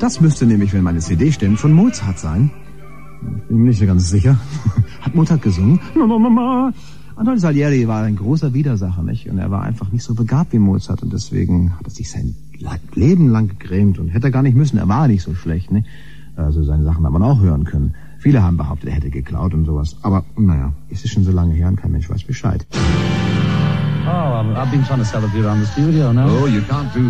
Das müsste nämlich, wenn meine CD stimmt, von Mozart sein. Bin mir nicht so ganz sicher. Hat Mozart gesungen? Antonio Salieri war ein großer Widersacher, nicht? Und er war einfach nicht so begabt wie Mozart und deswegen hat er sich sein Leben lang gegrämt und hätte er gar nicht müssen. Er war nicht so schlecht, nicht? Also seine Sachen hat man auch hören können. Viele haben behauptet, er hätte geklaut und sowas. Aber naja, es ist schon so lange her und kein Mensch weiß Bescheid. Oh, I've been trying to sell a beer around the studio now. Oh, you can't do